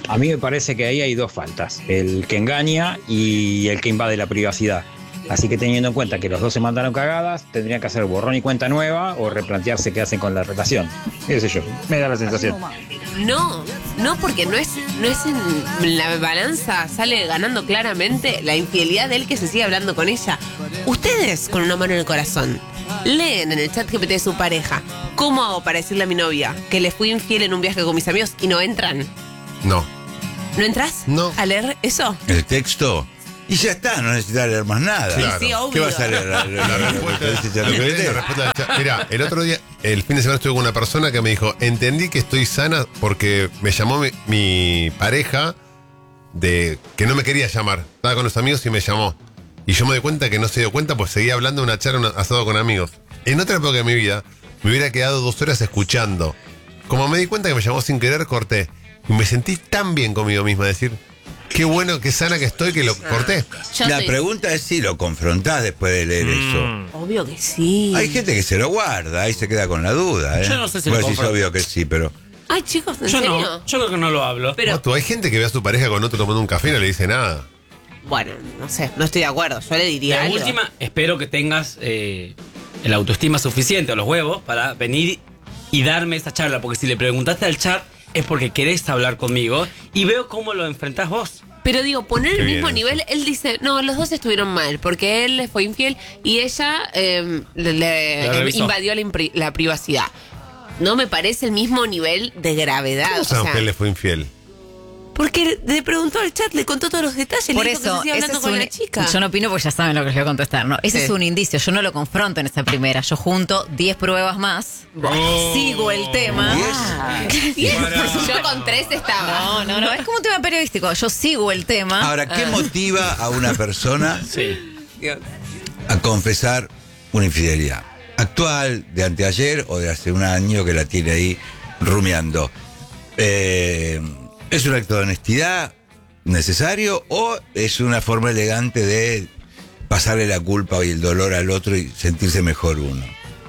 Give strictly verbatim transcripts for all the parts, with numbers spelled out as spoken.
A mí me parece que ahí hay dos faltas, el que engaña y el que invade la privacidad. Así que teniendo en cuenta que los dos se mandaron cagadas, tendrían que hacer borrón y cuenta nueva o replantearse qué hacen con la relación. ¿Qué sé yo? Me da la sensación. No, no, porque no es, no es en la balanza, sale ganando claramente la infidelidad de él que se sigue hablando con ella. Ustedes, con una mano en el corazón, leen en el chat G P T de su pareja, ¿cómo hago para decirle a mi novia que le fui infiel en un viaje con mis amigos y no entran? No. ¿No entras? No. ¿A leer eso? El texto. Y ya está, no necesitas leer más nada. Claro. Sí, obvio. ¿Qué vas a leer? La, la, La la, respuesta, la, la, la, la, ¿entendés la respuesta del chat? Mirá, el otro día, el fin de semana estuve con una persona que me dijo, entendí que estoy sana porque me llamó mi, mi pareja de que no me quería llamar. Estaba con los amigos y me llamó. Y yo me di cuenta que no se dio cuenta, pues seguía hablando de una charla, un asado con amigos. En otra época de mi vida, me hubiera quedado dos horas escuchando. Como me di cuenta que me llamó sin querer, corté. Y me sentí tan bien conmigo misma, decir, qué bueno, qué sana que estoy, que lo corté. Yo La soy- pregunta es si lo confrontás después de leer eso. Obvio que sí. Hay gente que se lo guarda, ahí se queda con la duda. ¿eh? Yo no sé si Vos lo decís confronto. obvio que sí, pero... Ay, chicos, ¿en Yo serio? no, yo creo que no lo hablo. Pero, No, tú, hay gente que ve a su pareja con otro tomando un café y no le dice nada. bueno, no sé, no estoy de acuerdo. Yo le diría La algo. última, espero que tengas eh, el autoestima suficiente o los huevos para venir y darme esa charla. Porque si le preguntaste al chat es porque querés hablar conmigo y veo cómo lo enfrentás vos. Pero digo, poner Qué el bien mismo eso. nivel, él dice, no, los dos estuvieron mal, porque él le fue infiel y ella eh, le, le- La revisó. invadió la, impri- la privacidad. No me parece el mismo nivel de gravedad. ¿Cómo o sabemos sea, que él le fue infiel? porque le preguntó al chat, le contó todos los detalles, Por le dijo que eso, se sigue ese hablando es con un, la chica. yo no opino porque ya saben lo que les voy a contestar, ¿no? Ese Sí. es un indicio, yo no lo confronto en esa primera, yo junto diez pruebas más, sigo el tema. Bien, yo con tres estaba. No, no, no, es como un tema periodístico, yo sigo el tema. Ahora, ¿qué motiva a una persona Sí. a confesar una infidelidad? ¿Actual, de anteayer o de hace un año que la tiene ahí rumiando? Eh, ¿Es un acto de honestidad necesario o es una forma elegante de pasarle la culpa y el dolor al otro y sentirse mejor uno?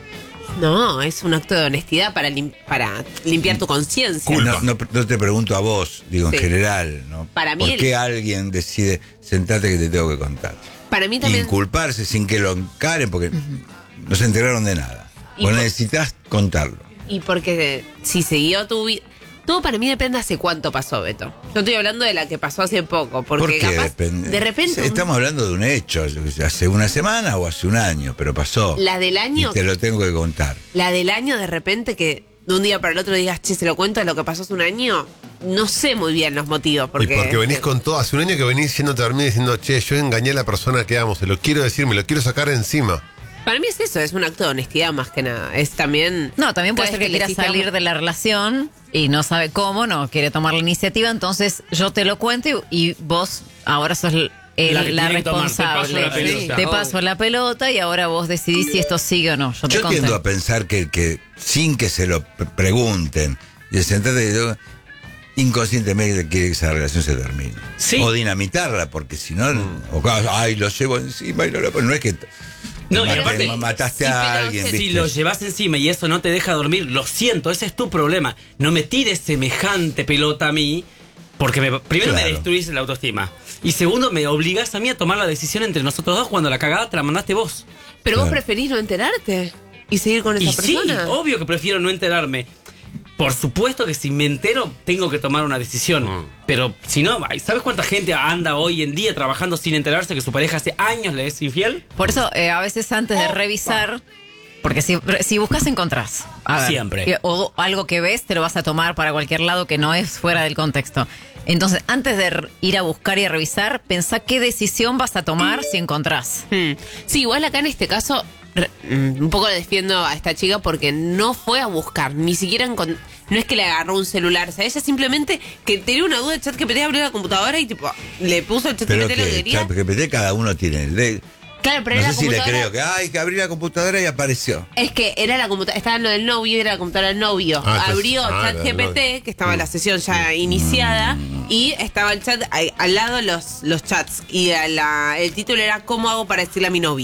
No, es un acto de honestidad para, lim- para limpiar tu conciencia. No, no, no te pregunto a vos, digo Sí. en general, ¿no? Para mí ¿Por el- qué alguien decide sentate que te tengo que contar? Para mí también. Inculparse sin que lo encaren porque no se enteraron de nada. Y Vos por- necesitas contarlo. Y porque si siguió tu vida. Todo para mí depende hace cuánto pasó, Beto. Yo estoy hablando de la que pasó hace poco. Porque ¿Por qué capaz, depende? de repente. Estamos hablando de un hecho, hace una semana o hace un año, pero pasó. La del año. Y te lo tengo que contar. La del año, de repente, que de un día para el otro digas, che, se lo cuento de lo que pasó hace un año. No sé muy bien los motivos. Porque, y porque venís con todo. Hace un año que venís yéndote a dormir diciendo, che, yo engañé a la persona que amo, se lo quiero decir, me lo quiero sacar encima. Para mí es eso, es un acto de honestidad más que nada. Es también. No, también puede cada ser vez que le quiera hiciste salir algo- de la relación y no sabe cómo, no quiere tomar la iniciativa, entonces yo te lo cuento y, y vos ahora sos el- el- La que la, tiene que tomar, te paso responsable. la pelota. Te paso la pelota y ahora vos decidís si esto sigue o no. Yo te Yo conté. tiendo a pensar que, que sin que se lo pre- pregunten y el sentate y digo, inconscientemente quiere que esa relación se termine. Sí. O dinamitarla, porque si no, o, ay, lo llevo encima y no lo no es que No, y mate- aparte- mataste Sí, a pero alguien, se- ¿viste? Si lo llevas encima y eso no te deja dormir, lo siento, ese es tu problema. No me tires semejante pelota a mí, porque me- primero Claro. me destruís la autoestima. Y segundo, me obligás a mí a tomar la decisión entre nosotros dos cuando la cagada te la mandaste vos. Pero vos Claro. preferís no enterarte y seguir con esa Y sí, persona. obvio que prefiero no enterarme. Por supuesto que si me entero, tengo que tomar una decisión. Pero si no, ay, ¿sabes cuánta gente anda hoy en día trabajando sin enterarse que su pareja hace años le es infiel? Por eso, eh, a veces antes de revisar, porque si, si buscas, encontrás. A ver, Siempre. y- O algo que ves, te lo vas a tomar para cualquier lado que no es fuera del contexto. Entonces, antes de r- ir a buscar y a revisar, pensá qué decisión vas a tomar si encontrás. Hmm. Sí, igual acá en este caso, re- mm, un poco le defiendo a esta chica porque no fue a buscar, ni siquiera encon- no es que le agarró un celular, o sea, ella simplemente que tenía una duda de chat G P T, abrió la computadora y tipo, le puso el chat Pero G P T lo que que quería. ChatGPT cada uno tiene el de. Claro, pero No era sé la si le computadora. creo que, ay, que abrí la computadora y apareció. Es que era la computadora, estaba en lo del novio, era la computadora del novio. Ah, entonces- Abrió ah, chat la del G P T, novio. que estaba la sesión ya iniciada, y estaba el chat ahí, al lado los, los chats. Y a la- el título era ¿cómo hago para decirle a mi novia?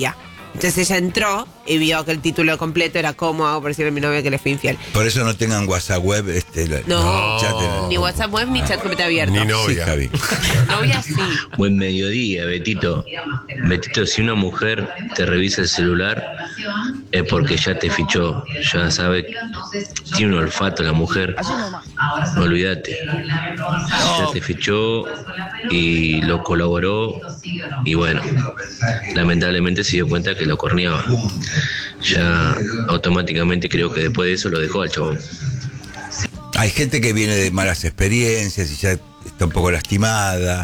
Entonces ella entró y vio que el título completo era ¿Cómo hago por decirle a mi novia que le fui infiel? Por eso no tengan WhatsApp web. Este, la- No, chat en- ni WhatsApp web ni chat completo abierto. Ni Sí, novia. Javi. Novia sí. Buen mediodía, Betito. Betito, si una mujer te revisa el celular es porque ya te fichó, ya sabe, tiene un olfato la mujer. Olvídate. Ya te fichó y lo colaboró y bueno, lamentablemente se dio cuenta que lo corneaba. Ya automáticamente creo que después de eso lo dejó al chabón. Hay gente que viene de malas experiencias y ya está un poco lastimada,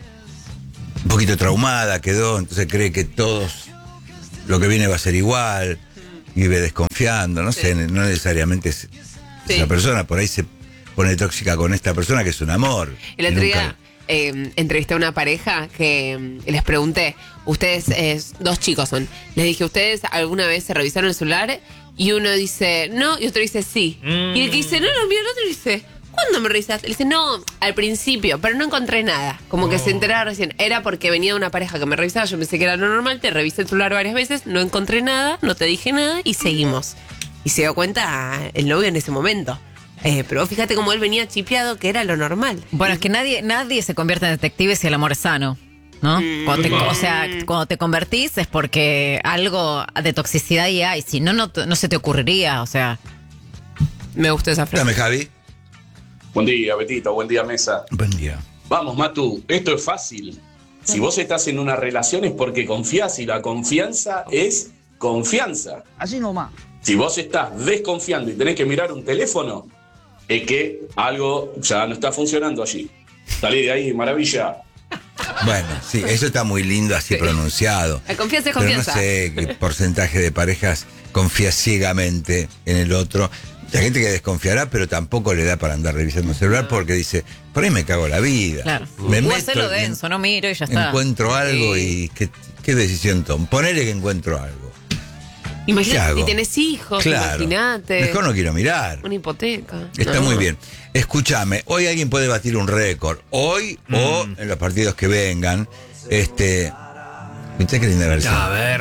un poquito traumada quedó, entonces cree que todos lo que viene va a ser igual, y vive desconfiando, no sé, no necesariamente es Sí. esa persona, por ahí se pone tóxica con esta persona que es un amor. El y otro nunca- día eh, entrevisté a una pareja que mm, les pregunté, ustedes, eh, dos chicos son, les dije, ¿ustedes alguna vez se revisaron el celular? Y uno dice, no, y otro dice, sí. Y el que dice, no, no, mira, el otro dice, ¿cuándo me revisaste? Le dice, no, al principio, pero no encontré nada. Como que se enteraba recién. Era porque venía una pareja que me revisaba, yo pensé que era lo normal, te revisé el celular varias veces, no encontré nada, no te dije nada y seguimos. Y se dio cuenta el novio en ese momento. Eh, pero fíjate cómo él venía chipeado, que era lo normal. Bueno, es que nadie, nadie se convierte en detective si el amor es sano, ¿no? Cuando te, o sea, cuando te convertís es porque algo de toxicidad ahí hay. Si no, no, te- no se te ocurriría, o sea. Me gustó esa frase. Dame, Javi. Buen día, Betito, buen día, mesa. Buen día. Vamos, Matu, esto es fácil. Si vos estás en una relación es porque confías y la confianza es confianza. Así nomás. Si vos estás desconfiando y tenés que mirar un teléfono, es que algo ya no está funcionando allí. Salí de ahí, maravilla. Bueno, sí, eso está muy lindo así Sí. pronunciado. La confianza es Pero confianza. no sé qué porcentaje de parejas confía ciegamente en el otro. Hay gente que desconfiará, pero tampoco le da para andar revisando el celular porque dice, por ahí me cago la vida. Claro. Me o meto hacerlo y denso, no miro y ya está. encuentro algo Sí. y ¿qué, qué decisión tomo? Ponele que encuentro algo. ¿Qué Imagínate hago? si tenés hijos, Claro. imagínate. Mejor no quiero mirar. Una hipoteca. Está No. muy bien. Escúchame, hoy alguien puede batir un récord. Hoy o en los partidos que vengan. Este. ¿Viste qué linda versión? A ver.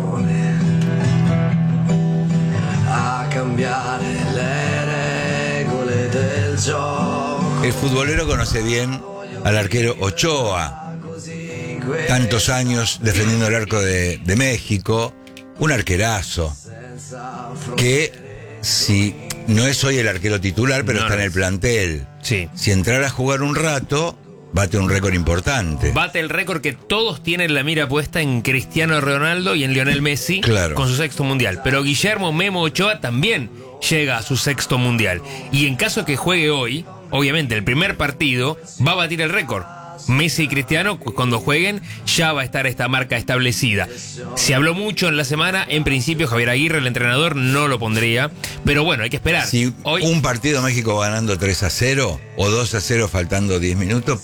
A cambiare le regole del gioco. El futbolero conoce bien al arquero Ochoa. Tantos años defendiendo el arco de, de México. Un arquerazo. Que si no es hoy el arquero titular, pero No, está no en el es. plantel. Sí. Si entrara a jugar un rato, bate un récord importante. Bate el récord que todos tienen la mira puesta en Cristiano Ronaldo y en Lionel Messi, Claro. con su sexto mundial. Pero Guillermo Memo Ochoa también llega a su sexto mundial. Y en caso que juegue hoy, obviamente el primer partido va a batir el récord. Messi y Cristiano, cu- cuando jueguen, ya va a estar esta marca establecida. Se habló mucho en la semana. En principio, Javier Aguirre, el entrenador, no lo pondría. Pero bueno, hay que esperar. Si Hoy, un partido México ganando tres a cero o dos a cero faltando diez minutos,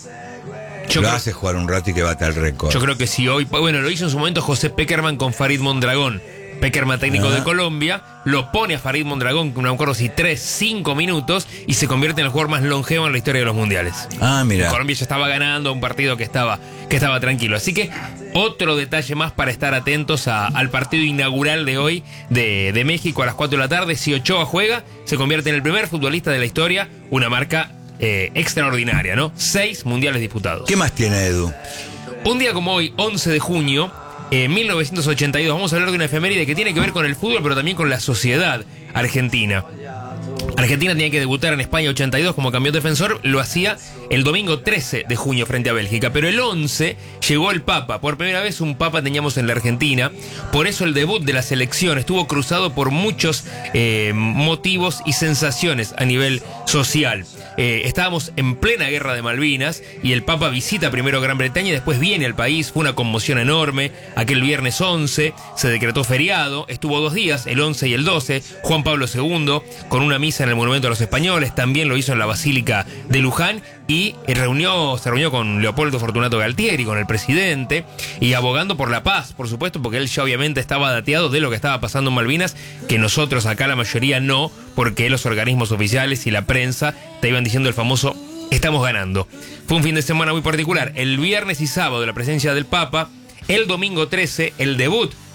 yo lo creo- hace jugar un rato y que bate el récord. Yo creo que si hoy, bueno, lo hizo en su momento José Peckerman con Farid Mondragón. Peckerman, técnico Ah. de Colombia, lo pone a Farid Mondragón, no me acuerdo si tres, cinco minutos, y se convierte en el jugador más longevo en la historia de los mundiales. Ah, mira. Colombia ya estaba ganando un partido que estaba, que estaba tranquilo. Así que otro detalle más para estar atentos a- al partido inaugural de hoy de, de México a las cuatro de la tarde. Si Ochoa juega, se convierte en el primer futbolista de la historia, una marca eh, extraordinaria, ¿no? Seis mundiales disputados. ¿Qué más tiene Edu? Un día como hoy, once de junio, en mil novecientos ochenta y dos, vamos a hablar de una efeméride que tiene que ver con el fútbol, pero también con la sociedad argentina. Argentina tenía que debutar en España ochenta y dos como campeón defensor, lo hacía el domingo trece de junio frente a Bélgica, pero el once llegó el Papa, por primera vez un Papa teníamos en la Argentina, por eso el debut de la selección estuvo cruzado por muchos eh, motivos y sensaciones a nivel social. Eh, estábamos en plena guerra de Malvinas y el Papa visita primero Gran Bretaña y después viene al país, fue una conmoción enorme, aquel viernes once se decretó feriado, estuvo dos días, el once y el doce, Juan Pablo segundo, con una misa en el Monumento a los Españoles, también lo hizo en la Basílica de Luján y reunió, se reunió con Leopoldo Fortunato Galtieri, con el presidente, y abogando por la paz, por supuesto, porque él ya obviamente estaba dateado de lo que estaba pasando en Malvinas, que nosotros acá la mayoría no, porque los organismos oficiales y la prensa te iban diciendo el famoso estamos ganando. Fue un fin de semana muy particular, el viernes y sábado la presencia del Papa, el domingo trece el debut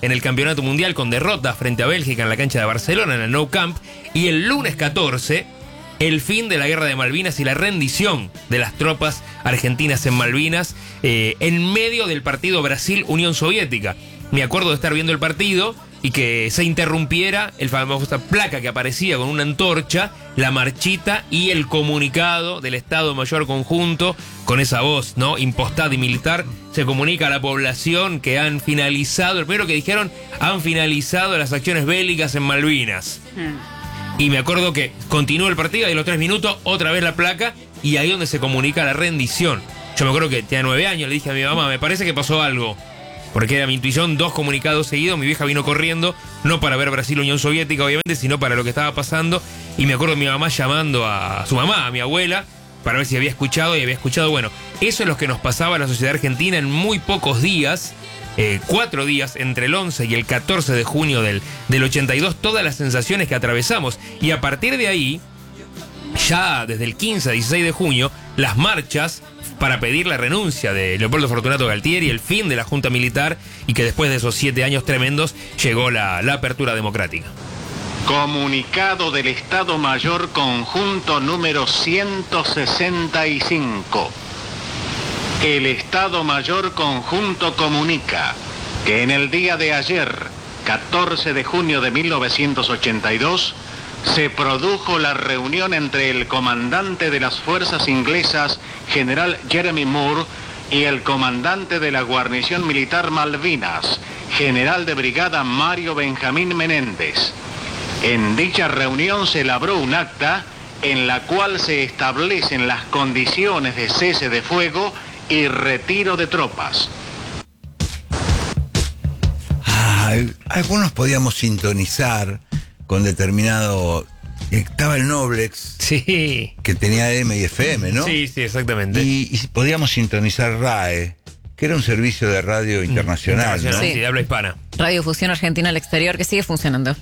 en el Campeonato Mundial con derrota frente a Bélgica en la cancha de Barcelona, en el Nou Camp. Y el lunes catorce, el fin de la guerra de Malvinas y la rendición de las tropas argentinas en Malvinas, eh, en medio del partido Brasil-Unión Soviética. Me acuerdo de estar viendo el partido y que se interrumpiera el famosa placa que aparecía con una antorcha, la marchita y el comunicado del Estado Mayor Conjunto con esa voz, ¿no?, impostada y militar. Se comunica a la población que han finalizado, el primero que dijeron, han finalizado las acciones bélicas en Malvinas. Y me acuerdo que continuó el partido y a los tres minutos otra vez la placa y ahí donde se comunica la rendición. Yo me acuerdo que tenía nueve años, le dije a mi mamá, me parece que pasó algo. Porque era mi intuición, dos comunicados seguidos, mi vieja vino corriendo, no para ver Brasil-Unión Soviética, obviamente, sino para lo que estaba pasando. Y me acuerdo de mi mamá llamando a su mamá, a mi abuela, para ver si había escuchado, y había escuchado. Bueno, eso es lo que nos pasaba a la sociedad argentina en muy pocos días, eh, cuatro días, entre el once y el catorce de junio del, del ochenta y dos, todas las sensaciones que atravesamos. Y a partir de ahí, ya desde el quince a dieciséis de junio, las marchas para pedir la renuncia de Leopoldo Fortunato Galtieri, el fin de la Junta Militar, y que después de esos siete años tremendos llegó la, la apertura democrática. Comunicado del Estado Mayor Conjunto número ciento sesenta y cinco. El Estado Mayor Conjunto comunica que en el día de ayer, catorce de junio de mil novecientos ochenta y dos, se produjo la reunión entre el comandante de las fuerzas inglesas, general Jeremy Moore, y el comandante de la guarnición militar Malvinas, general de brigada Mario Benjamín Menéndez. En dicha reunión se elaboró un acta en la cual se establecen las condiciones de cese de fuego y retiro de tropas. Ah, algunos podíamos sintonizar con determinado... Estaba el Noblex, sí, que tenía M y F M, ¿no? Sí, sí, exactamente. Y, y podíamos sintonizar R A E, que era un servicio de radio internacional, internacional, ¿no? Sí, de habla hispana. Radiodifusión Argentina al exterior, que sigue funcionando.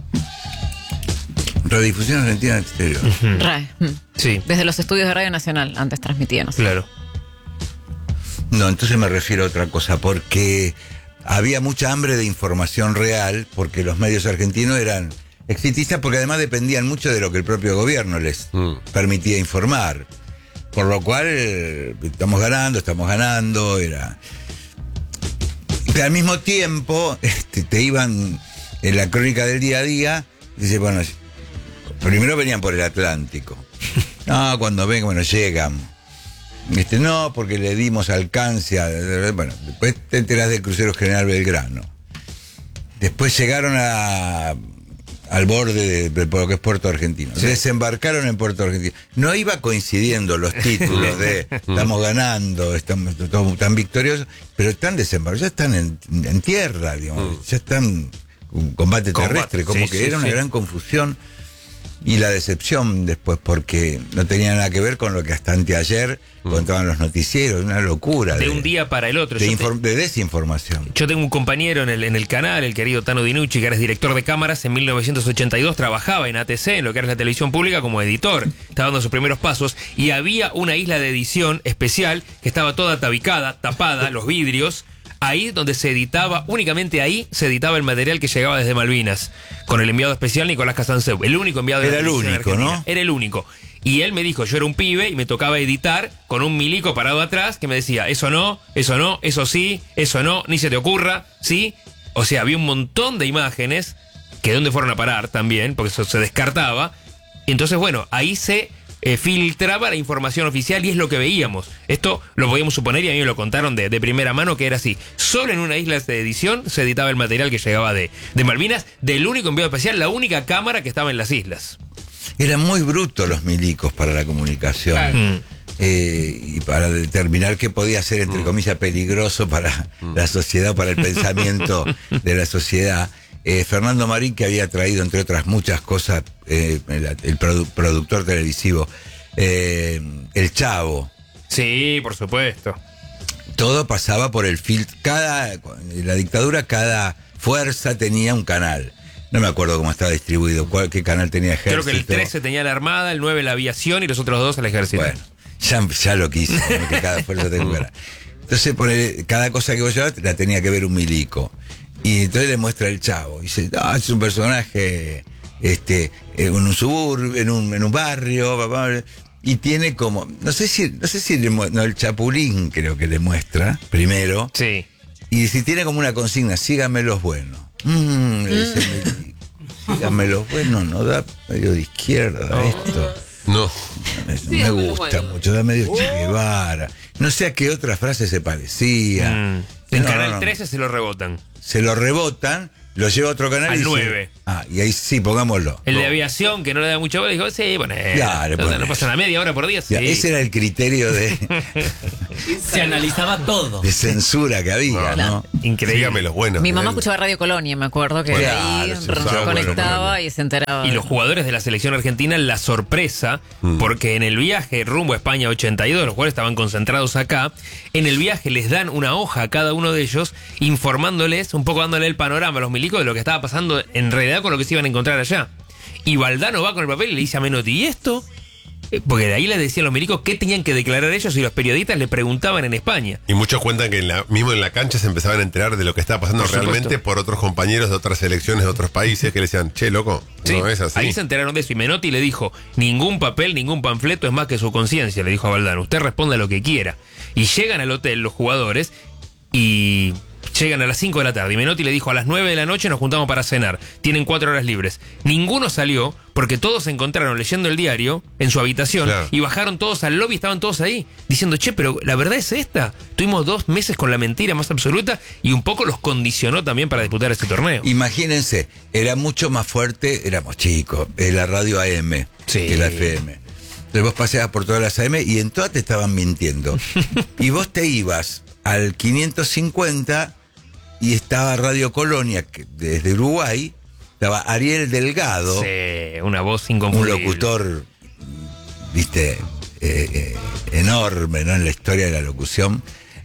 Radiodifusión Argentina al exterior. Uh-huh. R A E. Mm. Sí. Desde los estudios de Radio Nacional, antes transmitíamos. Claro. No, entonces me refiero a otra cosa, porque había mucha hambre de información real, porque los medios argentinos eran exitistas, porque además dependían mucho de lo que el propio gobierno les mm. permitía informar. Por lo cual, eh, estamos ganando, estamos ganando, era... Pero al mismo tiempo, este, te iban en la crónica del día a día, dice, bueno, primero venían por el Atlántico. No, cuando ven, bueno, llegan. Este, no, porque le dimos alcance a... Bueno, después te enterás del crucero General Belgrano. Después llegaron a... al borde de, de lo que es Puerto Argentino. Sí. Desembarcaron en Puerto Argentino. No iba coincidiendo los títulos de estamos ganando, estamos todos tan victoriosos, pero están desembarcados, ya están en, en tierra, digamos, mm. ya están en combate terrestre, como sí, que sí, era una sí. gran confusión. Y la decepción después, porque no tenía nada que ver con lo que hasta anteayer mm. contaban los noticieros, una locura. De, de un día para el otro. De, inform- te, de desinformación. Yo tengo un compañero en el, en el canal, el querido Tano Dinucci, que era director de cámaras en mil novecientos ochenta y dos, trabajaba en A T C, en lo que era la televisión pública, como editor. Estaba dando sus primeros pasos y había una isla de edición especial que estaba toda tabicada, tapada, los vidrios. Ahí donde se editaba, únicamente ahí se editaba el material que llegaba desde Malvinas, con el enviado especial Nicolás Casanseu, el único enviado de Era el único, ¿no? Era el único. Y él me dijo, yo era un pibe y me tocaba editar con un milico parado atrás que me decía, eso no, eso no, eso sí, eso no, ni se te ocurra, ¿sí? O sea, había un montón de imágenes que dónde fueron a parar también, porque eso se descartaba. Y entonces, bueno, ahí se... Eh, filtraba la información oficial y es lo que veíamos. Esto lo podíamos suponer y a mí me lo contaron de, de primera mano que era así. Solo en una isla de edición se editaba el material que llegaba de, de Malvinas, del único enviado especial, la única cámara que estaba en las islas. Eran muy brutos los milicos para la comunicación. Claro. Mm. Eh, y para determinar qué podía ser, entre mm. comillas, peligroso para mm. la sociedad, para el pensamiento de la sociedad. Eh, Fernando Marín, que había traído, entre otras muchas cosas, eh, el, el produ- productor televisivo, eh, El Chavo. Sí, por supuesto. Todo pasaba por el filtro. Cada, en la dictadura, cada fuerza tenía un canal. No me acuerdo cómo estaba distribuido, cuál, qué canal tenía Ejército. Creo que el trece tenía la Armada, el nueve la Aviación y los otros dos el Ejército. Bueno, ya, ya lo quise, ¿no? Que cada fuerza tenía un canal. Entonces, por el, cada cosa que vos llevabas la tenía que ver un milico. Y entonces le muestra el Chavo. Y dice, ah, es un personaje este, en un suburbio, en un, en un barrio, papá. Y tiene como, no sé si, no sé si le mu- no, el Chapulín creo que le muestra primero. Sí. Y si tiene como una consigna, síganme los buenos. Mm, le dice, síganme los buenos, no da medio de izquierda Oh. esto. No. Me, Síganme me los gusta buenos. mucho, da medio Che Guevara. No sé a qué otra frase se parecía. Mm. En No, Canal no, no. trece se lo rebotan. Se lo rebotan, lo lleva a otro canal Al y dice- nueve. Ah, y ahí sí, pongámoslo. El de aviación, que no le da mucha bola, dijo, sí, bueno, Claro, no, ponés. no pasa nada, media hora por día, sí. Ya, ese era el criterio de, Se analizaba todo. de censura que había, ¿no? Increíble. Dígame los buenos. Mi mamá Él- escuchaba Radio Colonia, me acuerdo que Bueno, ahí claro, se r- usaba conectaba Bueno y se enteraba. Y de- los jugadores de la selección argentina, la sorpresa, Mm. porque en el viaje rumbo a España ochenta y dos, los jugadores estaban concentrados acá, en el viaje les dan una hoja a cada uno de ellos, informándoles, un poco dándole el panorama a los milicos de lo que estaba pasando en realidad con lo que se iban a encontrar allá. Y Valdano va con el papel y le dice a Menotti, ¿y esto? Eh, Porque de ahí les decían los milicos qué tenían que declarar ellos y los periodistas le preguntaban en España. Y muchos cuentan que en la, mismo en la cancha se empezaban a enterar de lo que estaba pasando Por realmente supuesto. por otros compañeros de otras selecciones de otros países que le decían, che, loco, Sí, no es así. ahí se enteraron de eso y Menotti le dijo, ningún papel, ningún panfleto es más que su conciencia, le dijo a Valdano, usted responde a lo que quiera. Y llegan al hotel los jugadores y llegan a las cinco de la tarde y Menotti le dijo, a las nueve de la noche nos juntamos para cenar, tienen cuatro horas libres. Ninguno salió porque todos se encontraron leyendo el diario en su habitación Claro. y bajaron todos al lobby, estaban todos ahí diciendo, che, pero la verdad es esta. Tuvimos dos meses con la mentira más absoluta y un poco los condicionó también para disputar este torneo. Imagínense, era mucho más fuerte, éramos chicos, eh, la radio A M Sí. que la F M. Entonces vos paseabas por todas las A M y en todas te estaban mintiendo. Y vos te ibas al quinientos cincuenta y estaba Radio Colonia, que desde Uruguay, estaba Ariel Delgado, Sí, una voz un inconfundible. locutor, viste, eh, eh, enorme, ¿no? En la historia de la locución,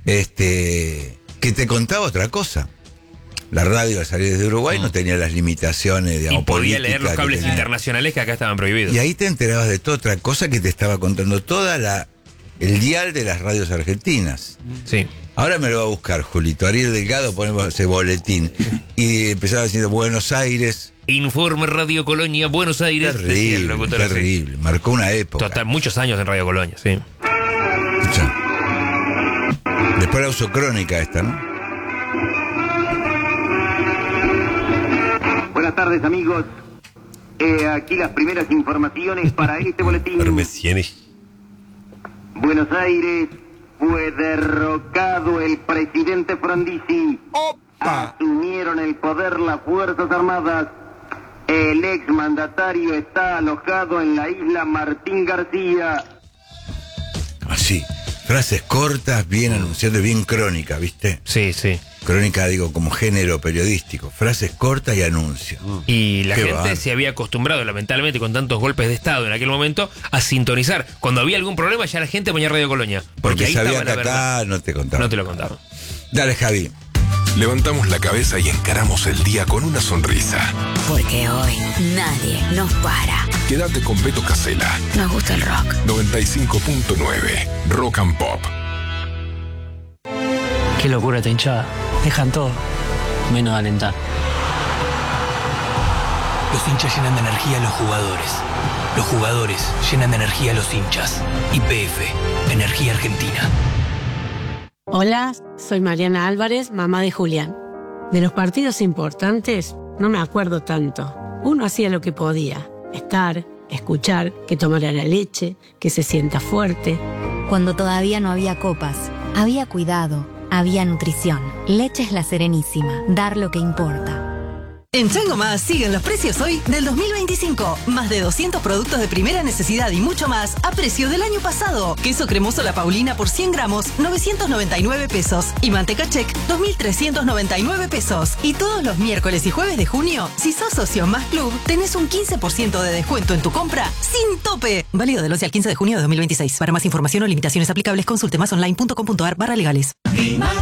este, que te contaba otra cosa. La radio al salir desde Uruguay no tenía las limitaciones, digamos, Y podía leer los políticas que cables tenía. internacionales que acá estaban prohibidos. Y ahí te enterabas de toda otra cosa que te estaba contando toda la el dial de las radios argentinas. Sí. Ahora me lo va a buscar, Julito. Ariel Delgado, ponemos ese boletín. Y empezaba diciendo Buenos Aires. Informe Radio Colonia, Buenos Aires. decía el Terrible, locutor así. terrible. Marcó una época. Total, muchos años en Radio Colonia, sí. Escucha. Después la uso crónica esta, ¿no? Buenas tardes, amigos. Eh, aquí las primeras informaciones para este boletín. Parmesianes. Buenos Aires fue derrocado el presidente Frondizi. Asumieron el poder las Fuerzas Armadas. El exmandatario está alojado en la isla Martín García. Así. Frases cortas, bien anunciadas, bien crónica, ¿viste? Sí, sí. Crónica, digo, como género periodístico. Frases cortas y anuncios. Y la Qué gente bárbaro. se había acostumbrado, lamentablemente, con tantos golpes de Estado en aquel momento, a sintonizar. Cuando había algún problema, ya la gente ponía Radio Colonia. Porque, Porque ahí sabía estaba que la verdad. acá no te contaba. No te lo contaba. Dale, Javi. Levantamos la cabeza y encaramos el día con una sonrisa. Porque hoy nadie nos para. Quédate con Beto Casella. Nos gusta el rock. noventa y cinco punto nueve Rock and Pop. Qué locura esta hinchada. Dejan todo, menos alentar. Los hinchas llenan de energía a los jugadores. Los jugadores llenan de energía a los hinchas. Y P F, Energía Argentina. Hola, soy Mariana Álvarez, mamá de Julián. De los partidos importantes no me acuerdo tanto. Uno hacía lo que podía. Estar, escuchar, que tomara la leche, que se sienta fuerte. Cuando todavía no había copas, había cuidado, había nutrición. Leche es La Serenísima. Dar lo que importa. En Chango Más siguen los precios hoy del dos mil veinticinco. Más de doscientos productos de primera necesidad y mucho más a precio del año pasado. Queso cremoso La Paulina por cien gramos, novecientos noventa y nueve pesos. Y manteca Check, dos mil trescientos noventa y nueve pesos. Y todos los miércoles y jueves de junio, si sos socio Más Club, tenés un quince por ciento de descuento en tu compra sin tope. Válido del once al quince de junio de dos mil veintiséis. Para más información o limitaciones aplicables, consulte más online punto com punto ar barra legales.